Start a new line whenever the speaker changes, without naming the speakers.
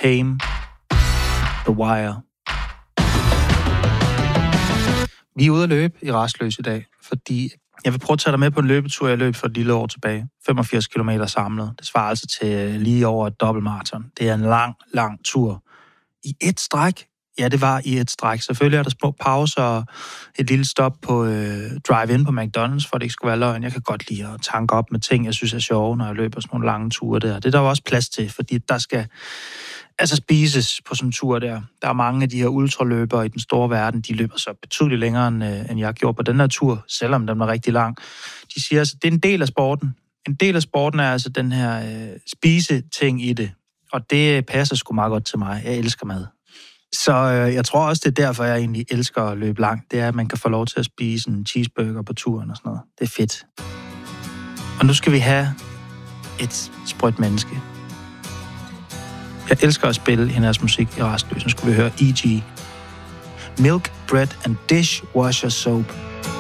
Haim, The Wire. Vi er ude at løbe i Rastløs i dag, fordi jeg vil prøve at tage dig med på en løbetur, jeg løb for et lille år tilbage. 85 kilometer samlet. Det svarer altså til lige over et dobbeltmaraton. Det er en lang, lang tur. I et stræk. Ja, det var i et stræk. Selvfølgelig er der små pauser og et lille stop på drive-in på McDonald's, for det ikke skulle være løgn. Jeg kan godt lide at tanke op med ting, jeg synes er sjove, når jeg løber sådan nogle lange ture der. Det er der jo også plads til, fordi der skal altså spises på sådan en tur der. Der er mange af de her ultraløbere i den store verden, de løber så betydeligt længere, end jeg gjorde på den her tur, selvom den var rigtig lang. De siger altså, det er en del af sporten. En del af sporten er altså den her spise-ting i det, og det passer sgu meget godt til mig. Jeg elsker mad. Så jeg tror også, det er derfor, jeg egentlig elsker at løbe langt. Det er, at man kan få lov til at spise en cheeseburger på turen og sådan noget. Det er fedt. Og nu skal vi have et sprødt menneske. Jeg elsker at spille hendes musik i Rastløs. Nu skal vi høre E.G. Milk, Bread and Dishwasher Soap.